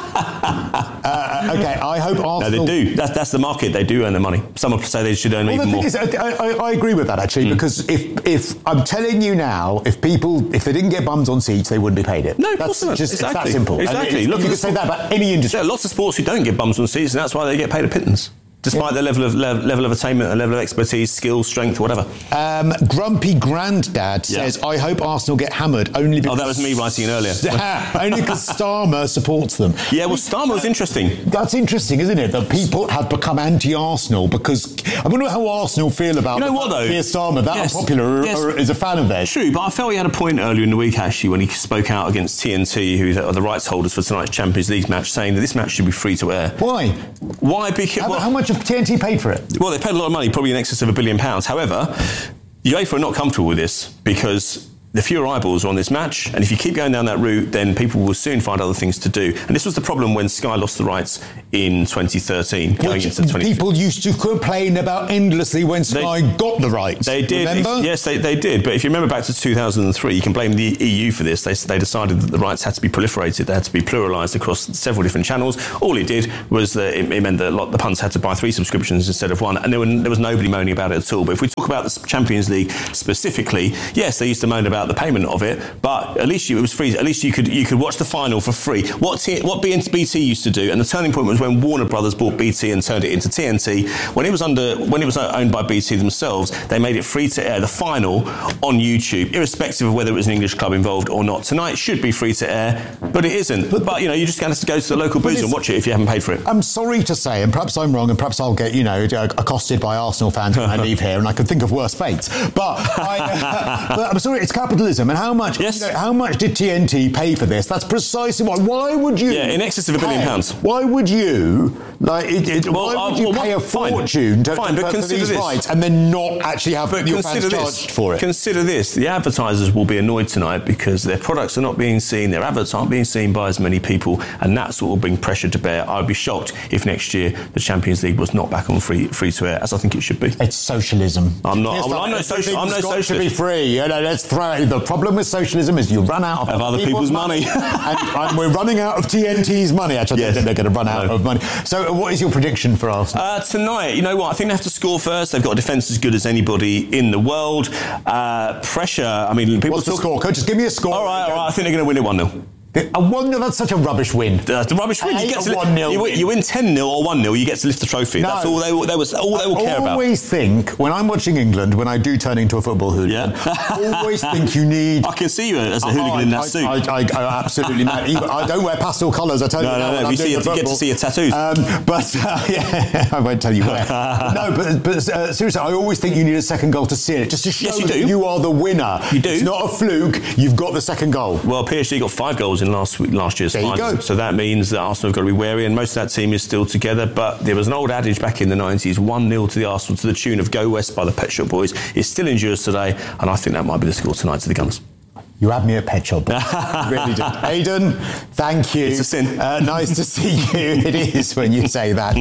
Uh, okay, I hope Arsenal... No, they do. That's, that's the market. They do earn the money. Some would say they should earn well, even the more. thing is, I, I, I agree with that, actually, mm. because if if I'm telling you now, if people, if they didn't get bums on seats, they wouldn't be paid it. No, of that's course not. Just, exactly. It's that simple. Exactly. And Look, you could say that about any industry. There are lots of sports who don't get bums on seats, and that's why they get paid a pittance. Despite yeah. their level of level, level of attainment and level of expertise, skill, strength, whatever. Um, Grumpy Granddad says, yeah. I hope Arsenal get hammered only because... Oh, that was me writing it earlier. only because Starmer supports them. Yeah, well, Starmer was interesting. That's interesting, isn't it? That people have become anti-Arsenal because... I wonder how Arsenal feel about... You know what, though? Keir Starmer, that yes. unpopular, yes. or is a fan of theirs. True, but I felt he had a point earlier in the week, actually, when he spoke out against T N T, who are the rights holders for tonight's Champions League match, saying that this match should be free to air. Why? Why? Because... How, well, how much have T N T paid for it? Well, they paid a lot of money, probably in excess of a billion pounds. However, UEFA are not comfortable with this because the fewer eyeballs are on this match, and if you keep going down that route, then people will soon find other things to do. And this was the problem when Sky lost the rights in twenty thirteen, going Which into twenty. People used to complain about endlessly when Sky they, got the rights. They did, remember? Yes, they, they did. But if you remember back to two thousand three, you can blame the E U for this. They, they decided that the rights had to be proliferated. They had to be pluralised across several different channels. All it did was that it, it meant that a lot, the punts had to buy three subscriptions instead of one, and there, were, there was nobody moaning about it at all. But if we talk about the Champions League specifically, yes, they used to moan about the payment of it, but at least you, it was free. At least you could you could watch the final for free. What T, what B T used to do, and the turning point was when Warner Brothers bought B T and turned it into T N T. When it was under when it was owned by B T themselves, they made it free to air the final on YouTube, irrespective of whether it was an English club involved or not. Tonight should be free to air, but it isn't. But, but you know, you just have to go to the local boozer and watch it if you haven't paid for it. I'm sorry to say, and perhaps I'm wrong, and perhaps I'll get you know accosted by Arsenal fans when I leave here, and I can think of worse fates. But, I, uh, but I'm sorry, it's capitalism, and how much? Yes. You know, how much did T N T pay for this? That's precisely why. Why would you? Yeah, in excess of a billion pay, pounds. Why would you like? It, it, well, why would uh, you well, pay a fine, fortune to, fine, to, but for consider these this. rights and then not actually have but your fans this. charged for it? Consider this: the advertisers will be annoyed tonight because their products are not being seen, their adverts aren't being seen by as many people, and that's what will bring pressure to bear. I'd be shocked if next year the Champions League was not back on free free to air, as I think it should be. It's socialism. I'm not. Yes, well, I'm no social. I'm no socialist. To be free, you know. Let's throw. The problem with socialism is you run out of, of other people's, people's money, and, and we're running out of T N T's money. Actually, yes. they're going to run out no. of money. So, what is your prediction for Arsenal uh, tonight? You know what? I think they have to score first. They've got a defence as good as anybody in the world. Uh, pressure. I mean, people What's talk. The score, coach? Just give me a score. All right, all right. I think they're going to win it one nil. A one nil, that's such a rubbish win. That's a rubbish win. You get to one nil. You, you win ten nil or one nil, you get to lift the trophy. No. That's all they, they was all they will care about. I always think, when I'm watching England, when I do turn into a football hooligan, yeah. I always think you need... I can see you as a oh, hooligan I, in that I, suit. I, I, I absolutely not. I don't wear pastel colours, I tell no, you. No, no, no. You, see, you get to see your tattoos. Um, but, uh, yeah, I won't tell you where. no, but, but uh, seriously, I always think you need a second goal to seal it, just to show yes, you that do. you are the winner. You do. It's not a fluke, you've got the second goal. Well, P S G got five goals in last week, last year's there final. You go. So that means that Arsenal have got to be wary, and most of that team is still together. But there was an old adage back in the nineties, one nil to the Arsenal to the tune of Go West by the Pet Shop Boys. It still endures today, and I think that might be the score tonight to the Gunners. You had me at Pet Shop. You really did. Aidan, thank you. It's a sin. Uh, nice to see you. It is when you say that.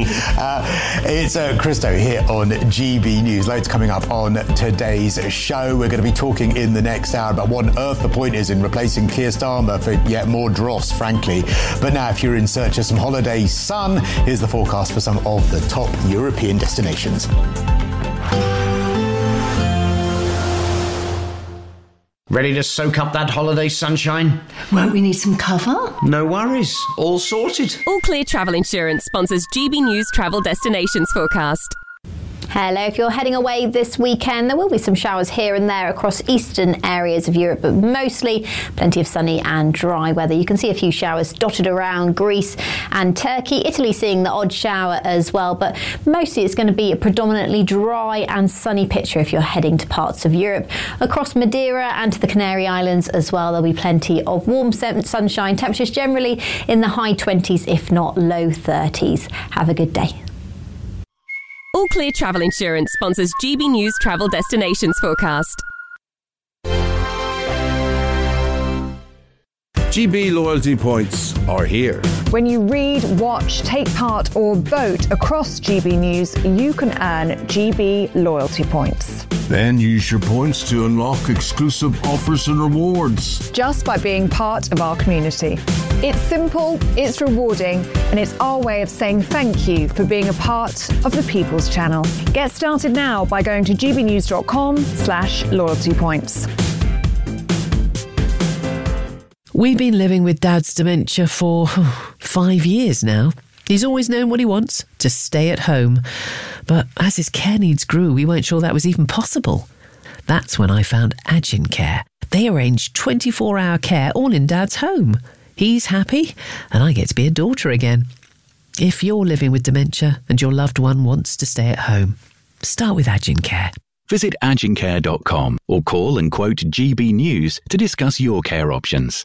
Uh, it's uh, Christo here on G B News. Loads coming up on today's show. We're going to be talking in the next hour about what on earth the point is in replacing Keir Starmer for yet more dross, frankly. But now, if you're in search of some holiday sun, here's the forecast for some of the top European destinations. Ready to soak up that holiday sunshine? Won't we need some cover? No worries. All sorted. All Clear Travel Insurance sponsors G B News Travel Destinations Forecast. Hello, if you're heading away this weekend, there will be some showers here and there across eastern areas of Europe, but mostly plenty of sunny and dry weather. You can see a few showers dotted around Greece and Turkey, Italy seeing the odd shower as well, but mostly it's going to be a predominantly dry and sunny picture if you're heading to parts of Europe. Across Madeira and to the Canary Islands as well, there'll be plenty of warm sunshine, temperatures generally in the high twenties, if not low thirties. Have a good day. All Clear Travel Insurance sponsors G B News Travel Destinations Forecast. G B loyalty points are here. When you read, watch, take part or vote across G B News, you can earn G B loyalty points. Then use your points to unlock exclusive offers and rewards. Just by being part of our community. It's simple, it's rewarding, and it's our way of saying thank you for being a part of the People's Channel. Get started now by going to gbnews.com slash loyalty points. We've been living with Dad's dementia for five years now. He's always known what he wants, to stay at home. But as his care needs grew, we weren't sure that was even possible. That's when I found Agin Care. They arrange twenty-four hour care all in Dad's home. He's happy, and I get to be a daughter again. If you're living with dementia and your loved one wants to stay at home, start with Agin Care. Visit agin care dot com or call and quote G B News to discuss your care options.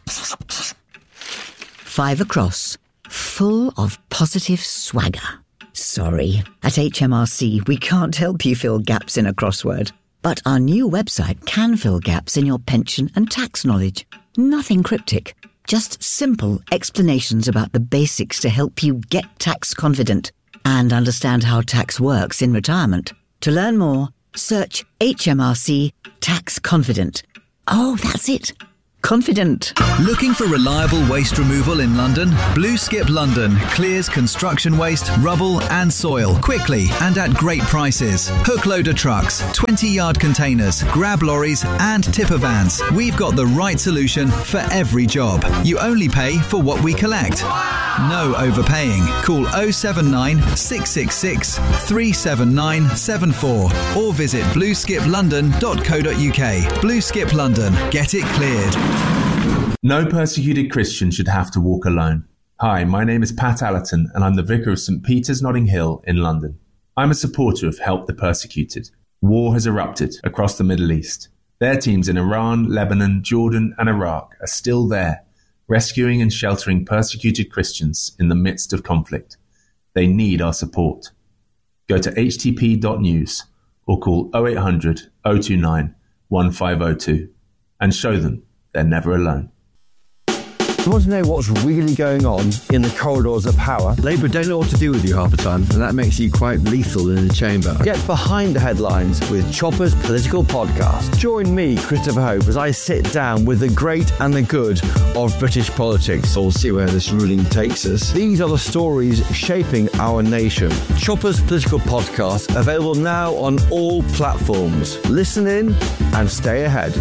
Five across, full of positive swagger. Sorry, at H M R C we can't help you fill gaps in a crossword. But our new website can fill gaps in your pension and tax knowledge. Nothing cryptic, just simple explanations about the basics to help you get tax confident and understand how tax works in retirement. To learn more, search H M R C Tax Confident. Oh, that's it. Confident. Looking for reliable waste removal in London? Blue Skip London clears construction waste, rubble and soil quickly and at great prices. Hook loader trucks, twenty yard containers, grab lorries and tipper vans. We've got the right solution for every job. You only pay for what we collect. No overpaying. Call oh seven nine, six six six, three seven nine seven four or visit blue skip london dot co dot uk. Blue Skip London. Get it cleared. No persecuted Christian should have to walk alone. Hi, my name is Pat Allerton and I'm the Vicar of St Peter's Notting Hill in London. I'm a supporter of Help the Persecuted. War has erupted across the Middle East. Their teams in Iran, Lebanon, Jordan and Iraq are still there, rescuing and sheltering persecuted Christians in the midst of conflict. They need our support. Go to h t p dot news or call oh eight hundred, oh two nine, one five oh two and show them they're never alone. You want to know what's really going on in the corridors of power? Labour don't know what to do with you half the time, and that makes you quite lethal in the chamber. Get behind the headlines with Chopper's Political Podcast. Join me, Christopher Hope, as I sit down with the great and the good of British politics. We'll see where this ruling takes us. These are the stories shaping our nation. Chopper's Political Podcast, available now on all platforms. Listen in and stay ahead.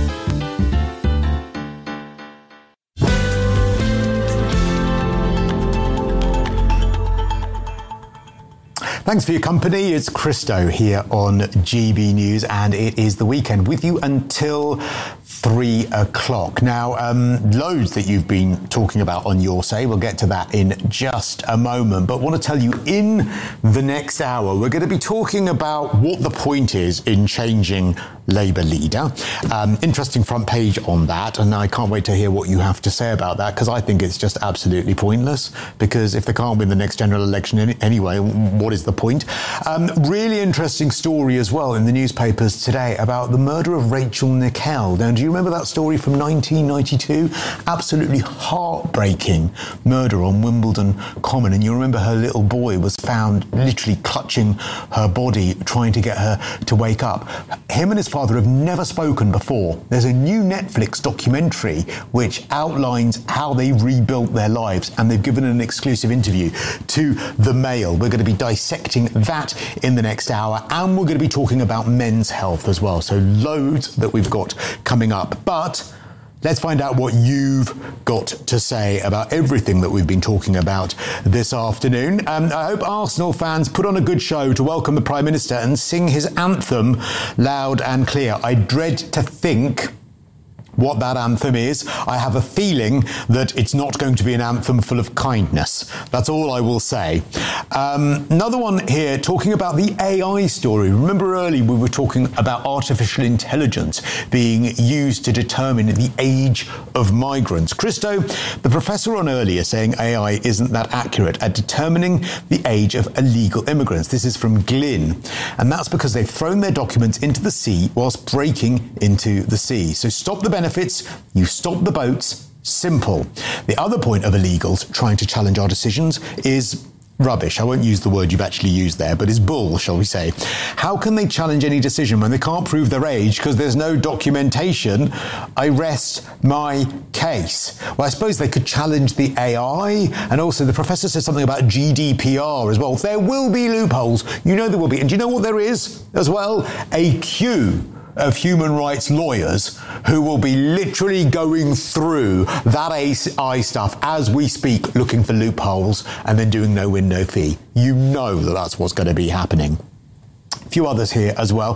Thanks for your company. It's Christo here on G B News, and it is the weekend with you until three o'clock. Now, um, loads that you've been talking about on Your Say. We'll get to that in just a moment. But I want to tell you, in the next hour, we're going to be talking about what the point is in changing Labour leader. Um, interesting front page on that, and I can't wait to hear what you have to say about that, because I think it's just absolutely pointless, because if they can't win the next general election any- anyway, what is the point? Um, really interesting story as well in the newspapers today about the murder of Rachel Nickell. Now, do you remember that story from nineteen ninety-two? Absolutely heartbreaking murder on Wimbledon Common, and you remember her little boy was found literally clutching her body, trying to get her to wake up. Him and his father have never spoken before. There's a new Netflix documentary which outlines how they rebuilt their lives, and they've given an exclusive interview to The Mail. We're going to be dissecting that in the next hour, and we're going to be talking about men's health as well. So loads that we've got coming up. But let's find out what you've got to say about everything that we've been talking about this afternoon. Um, I hope Arsenal fans put on a good show to welcome the Prime Minister and sing his anthem loud and clear. I dread to think what that anthem is. I have a feeling that it's not going to be an anthem full of kindness. That's all I will say. Um, another one here talking about the A I story. Remember earlier we were talking about artificial intelligence being used to determine the age of migrants. Christo, the professor on earlier, saying A I isn't that accurate at determining the age of illegal immigrants. This is from Glyn. And that's because they've thrown their documents into the sea whilst breaking into the sea. So stop the benefits, you stop the boats, simple. The other point of illegals trying to challenge our decisions is rubbish. I won't use the word you've actually used there, but is bull, shall we say. How can they challenge any decision when they can't prove their age because there's no documentation? I rest my case. Well, I suppose they could challenge the A I, and also the professor said something about G D P R as well. There will be loopholes. You know there will be. And do you know what there is as well? A queue of human rights lawyers who will be literally going through that A I stuff as we speak, looking for loopholes and then doing no win, no fee. You know that that's what's going to be happening. A few others here as well.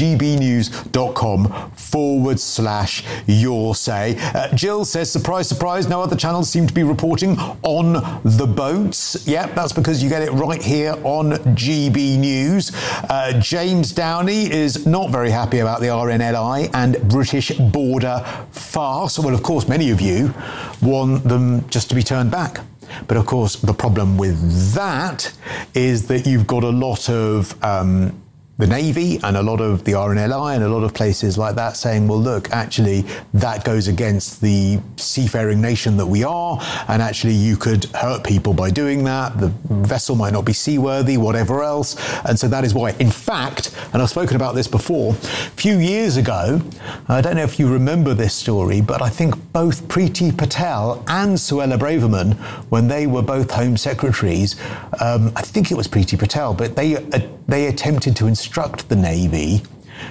gbnews.com forward slash your say. Uh, Jill says, surprise, surprise, no other channels seem to be reporting on the boats. Yep, that's because you get it right here on G B News. Uh, James Downey is not very happy about the R N L I and British border farce. Well, of course, many of you want them just to be turned back. But of course, the problem with that is that you've got a lot of um, the Navy and a lot of the R N L I and a lot of places like that saying, well, look, actually, that goes against the seafaring nation that we are. And actually, you could hurt people by doing that. The vessel might not be seaworthy, whatever else. And so that is why, in fact, and I've spoken about this before, a few years ago, I don't know if you remember this story, but I think both Priti Patel and Suella Braverman, when they were both Home Secretaries, um, I think it was Priti Patel, but they uh, they attempted to instruct the Navy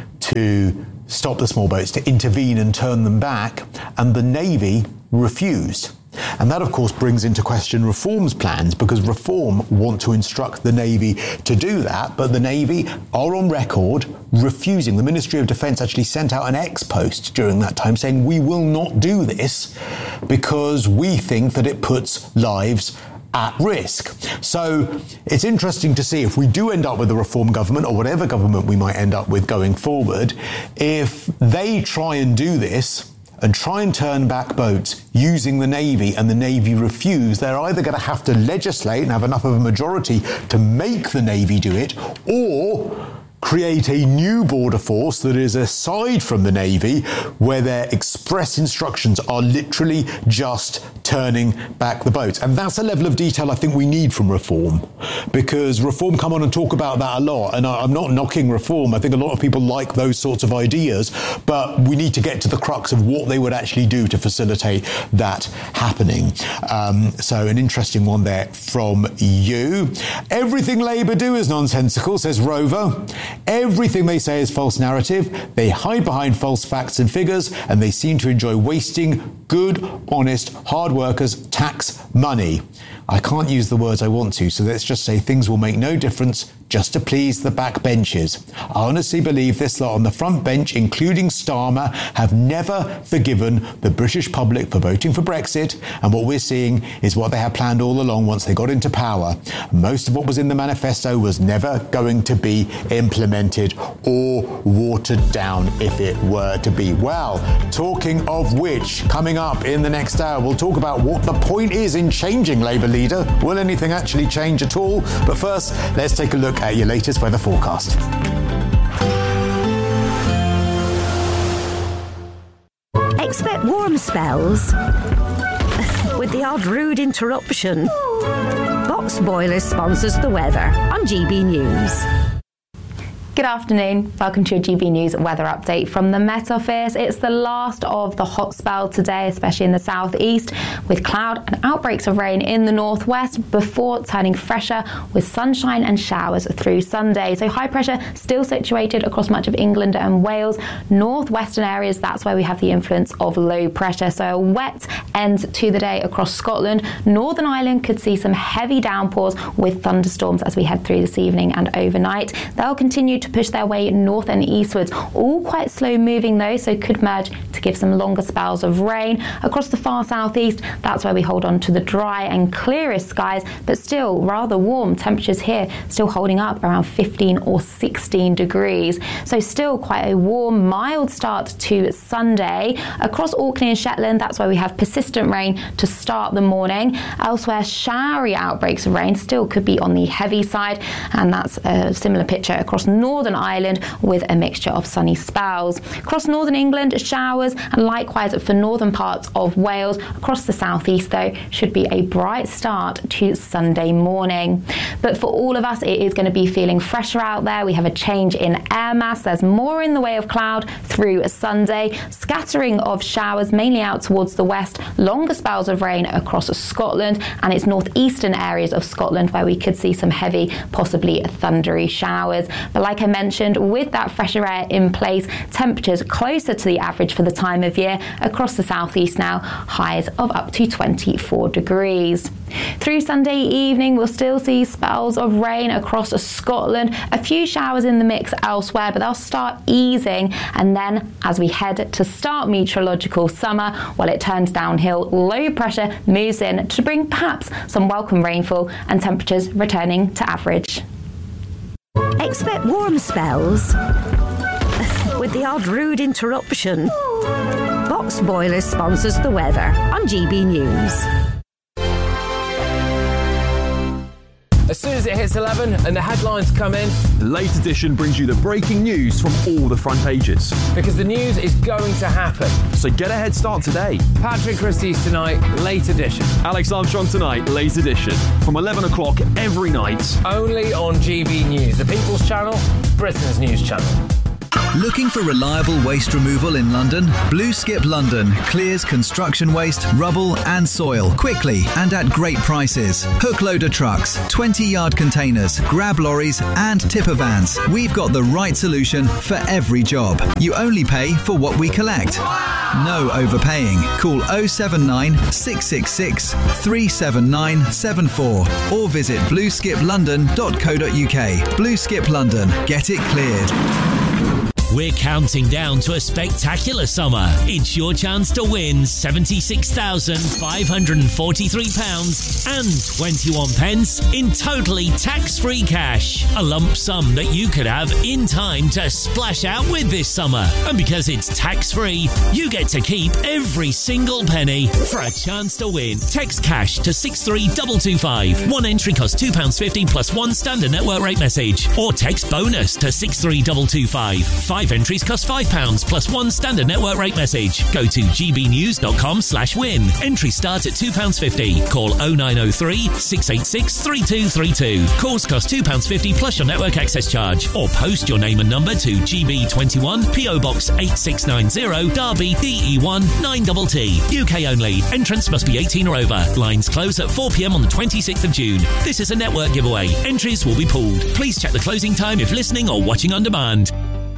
to stop the small boats, to intervene and turn them back, and the Navy refused. And that, of course, brings into question Reform's plans, because Reform want to instruct the Navy to do that, but the Navy are on record refusing. The Ministry of Defence actually sent out an ex-post during that time saying, we will not do this because we think that it puts lives at risk. So it's interesting to see if we do end up with a Reform government, or whatever government we might end up with going forward, if they try and do this and try and turn back boats using the Navy and the Navy refuse, they're either going to have to legislate and have enough of a majority to make the Navy do it, or create a new border force that is aside from the Navy, where their express instructions are literally just turning back the boats. And that's a level of detail I think we need from Reform, because Reform come on and talk about that a lot. And I'm not knocking Reform. I think a lot of people like those sorts of ideas, but we need to get to the crux of what they would actually do to facilitate that happening. Um, so an interesting one there from you. Everything Labour do is nonsensical, says Rover. Everything they say is false narrative. They hide behind false facts and figures, and they seem to enjoy wasting good, honest, hard workers' tax money. I can't use the words I want to, so let's just say things will make no difference just to please the backbenchers. I honestly believe this lot on the front bench, including Starmer, have never forgiven the British public for voting for Brexit, and what we're seeing is what they had planned all along once they got into power. Most of what was in the manifesto was never going to be implemented or watered down if it were to be. Well, talking of which, coming up in the next hour, we'll talk about what the point is in changing Labour leader. Will anything actually change at all? But first, let's take a look at your latest weather forecast. Expect warm spells with the odd rude interruption. Box Boilers sponsors the weather on G B News. Good afternoon. Welcome to your G B News weather update from the Met Office. It's the last of the hot spell today, especially in the southeast, with cloud and outbreaks of rain in the northwest before turning fresher with sunshine and showers through Sunday. So high pressure still situated across much of England and Wales. Northwestern areas, that's where we have the influence of low pressure. So a wet end to the day across Scotland. Northern Ireland could see some heavy downpours with thunderstorms as we head through this evening and overnight. They'll continue to push their way north and eastwards, all quite slow moving though, so could merge to give some longer spells of rain. Across the far southeast, that's where we hold on to the dry and clearest skies, but still rather warm. Temperatures here still holding up around fifteen or sixteen degrees. So still quite a warm, mild start to Sunday. Across Orkney and Shetland, that's where we have persistent rain to start the morning. Elsewhere, showery outbreaks of rain still could be on the heavy side, and that's a similar picture across North Northern Ireland with a mixture of sunny spells. Across northern England, showers, and likewise for northern parts of Wales. Across the southeast, though, should be a bright start to Sunday morning. But for all of us, it is going to be feeling fresher out there. We have a change in air mass. There's more in the way of cloud through Sunday. Scattering of showers mainly out towards the west. Longer spells of rain across Scotland and its northeastern areas of Scotland where we could see some heavy, possibly thundery showers. But like I mentioned, with that fresher air in place, temperatures closer to the average for the time of year across the southeast now, highs of up to twenty-four degrees. Through Sunday evening, we'll still see spells of rain across Scotland. A few showers in the mix elsewhere, but they'll start easing. And then as we head to start meteorological summer, while it turns downhill, low pressure moves in to bring perhaps some welcome rainfall and temperatures returning to average. Expect warm spells with the odd rude interruption. Box Boilers sponsors the weather on G B News. As soon as it hits eleven and the headlines come in, Late Edition brings you the breaking news from all the front pages. Because the news is going to happen. So get a head start today. Patrick Christie's tonight, Late Edition. Alex Armstrong tonight, Late Edition. From eleven o'clock every night. Only on G B News, the People's Channel, Britain's news channel. Looking for reliable waste removal in London? Blue Skip London clears construction waste, rubble and soil quickly and at great prices. Hook loader trucks, twenty yard containers, grab lorries and tipper vans. We've got the right solution for every job. You only pay for what we collect. No overpaying. Call oh seven nine, six six six, three seven nine seven four or visit blue skip london dot co dot uk. Blue Skip London. Get it cleared. We're counting down to a spectacular summer. It's your chance to win seventy-six thousand five hundred forty-three pounds and twenty-one pence in totally tax-free cash. A lump sum that you could have in time to splash out with this summer. And because it's tax-free, you get to keep every single penny. For a chance to win, text cash to six three two two five. One entry costs two pounds fifty plus one standard network rate message. Or text bonus to six three two two five. Five entries cost five pounds plus one standard network rate message. Go to gbnews.com slash win. Entry start at two pounds fifty. Call oh nine oh three, six eight six, three two three two. Calls cost two pounds fifty plus your network access charge. Or post your name and number to G B twenty-one, P O Box eight six nine zero, Derby, D E one nine T T. U K only. Entrance must be eighteen or over. Lines close at four p m on the twenty-sixth of June. This is a network giveaway. Entries will be pooled. Please check the closing time if listening or watching on demand.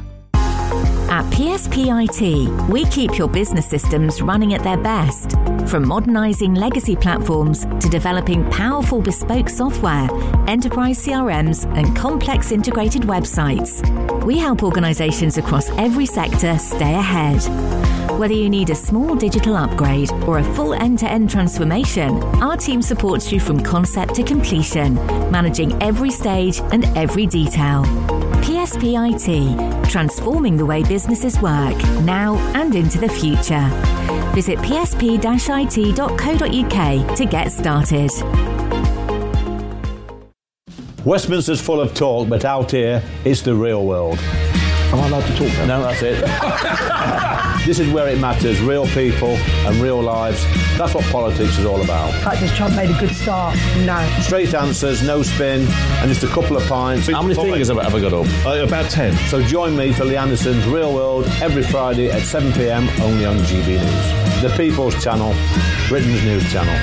At P S P I T, we keep your business systems running at their best. From modernising legacy platforms to developing powerful bespoke software, enterprise C R Ms and complex integrated websites. We help organisations across every sector stay ahead. Whether you need a small digital upgrade or a full end-to-end transformation, our team supports you from concept to completion, managing every stage and every detail. P S P I T, transforming the way businesses work, now and into the future. Visit p s p dash i t dot co dot u k to get started. Westminster's full of talk, but out here, it's the real world. Am I allowed to talk now? No, that's it. This is where it matters, real people and real lives. That's what politics is all about. The fact has Trump made a good start? No. Straight answers, no spin, and just a couple of pints. How many fingers have I ever got up? Uh, about ten. So join me for Lee Anderson's Real World every Friday at seven p m only on G B News. The People's Channel, Britain's news channel.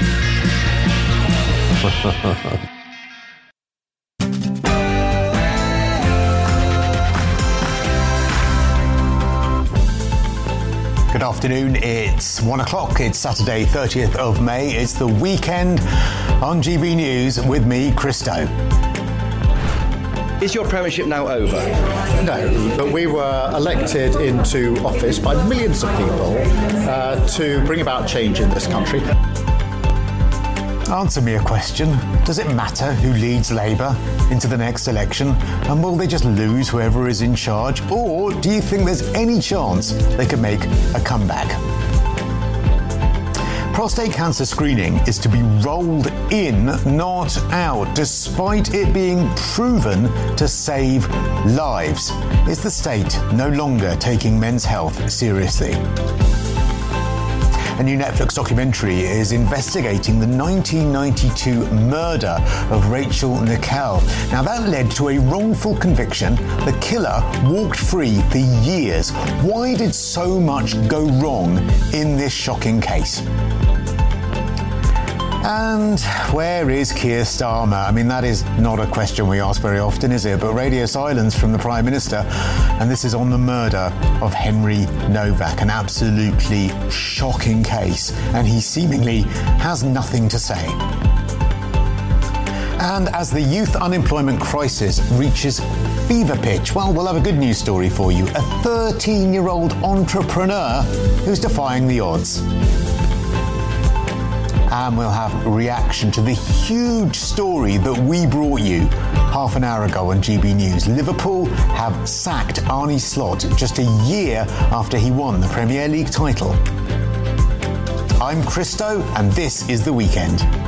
Good afternoon, it's one o'clock, it's Saturday thirtieth of May, it's the weekend on G B News with me, Christo. Is your premiership now over? No, but we were elected into office by millions of people uh, to bring about change in this country. Answer me a question. Does it matter who leads Labour into the next election? And will they just lose whoever is in charge? Or do you think there's any chance they could make a comeback? prostate cancer screening is to be rolled in, not out, despite it being proven to save lives. Is the state no longer taking men's health seriously? A new Netflix documentary is investigating the nineteen ninety-two murder of Rachel Nickell. Now, that led to a wrongful conviction. The killer walked free for years. Why did so much go wrong in this shocking case? And where is Keir Starmer? I mean, that is not a question we ask very often, is it? But radio silence from the Prime Minister. And this is on the murder of Henry Novak, an absolutely shocking case. And he seemingly has nothing to say. And as the youth unemployment crisis reaches fever pitch, well, we'll have a good news story for you. A thirteen-year-old entrepreneur who's defying the odds. And we'll have reaction to the huge story that we brought you half an hour ago on G B News. Liverpool have sacked Arne Slot just a year after he won the Premier League title. I'm Christo, and this is The Weekend.